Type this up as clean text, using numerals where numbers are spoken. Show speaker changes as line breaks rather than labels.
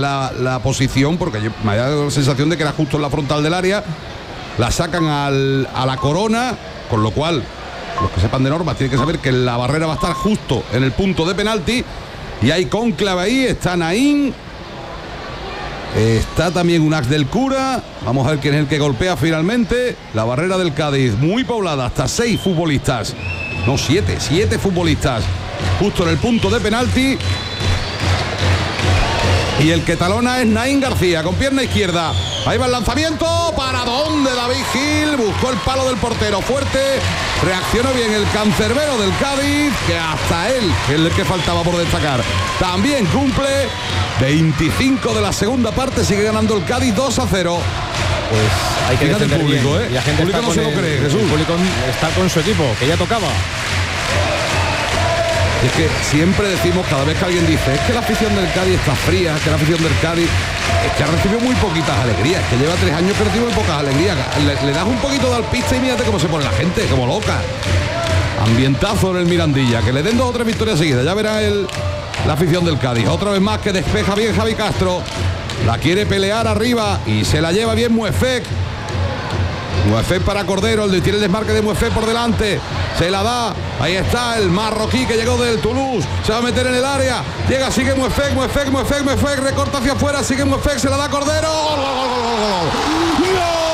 la posición, porque me ha dado la sensación de que era justo en la frontal del área. La sacan a la corona, con lo cual los que sepan de normas tienen que saber que la barrera va a estar justo en el punto de penalti. Y hay cónclave ahí, está Naín, está también Unax del Cura. Vamos a ver quién es el que golpea finalmente. La barrera del Cádiz, muy poblada, hasta 6 futbolistas. No, 7 futbolistas. Justo en el punto de penalti. Y el que talona es Naín García, con pierna izquierda. Ahí va el lanzamiento. ¿Para dónde David Gil? Buscó el palo del portero fuerte. Reaccionó bien el cancerbero del Cádiz, que hasta él, que es el que faltaba por destacar, también cumple. 25 de la segunda parte, sigue ganando el Cádiz 2-0.
Pues hay que defender el público,
bien.
Y la gente
el público no se lo cree, Jesús.
El público está con su equipo, que ya tocaba.
Y es que siempre decimos, cada vez que alguien dice, es que la afición del Cádiz está fría, que la afición del Cádiz es que ha recibido muy poquitas alegrías, que lleva 3 años que recibe muy pocas alegrías. Le das un poquito de alpiste y mírate cómo se pone la gente, como loca. Ambientazo en el Mirandilla, que le den 2 o 3 victorias seguidas, ya verá la afición del Cádiz. Otra vez más que despeja bien Javi Castro, la quiere pelear arriba y se la lleva bien Muefek. Muefek para Cordero, tiene el desmarque de Muefek por delante, se la da, ahí está el marroquí que llegó del Toulouse, se va a meter en el área, llega, sigue Muefek, recorta hacia afuera, sigue Muefek, se la da Cordero, ¡gol!